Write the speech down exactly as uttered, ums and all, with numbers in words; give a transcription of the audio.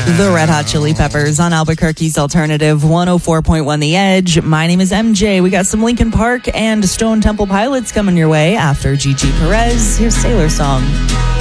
The Red Hot Chili Peppers on Albuquerque's Alternative one oh four point one The Edge. My name is M J. We got some Linkin Park and Stone Temple Pilots coming your way after Gigi Perez. Here's Sailor Song.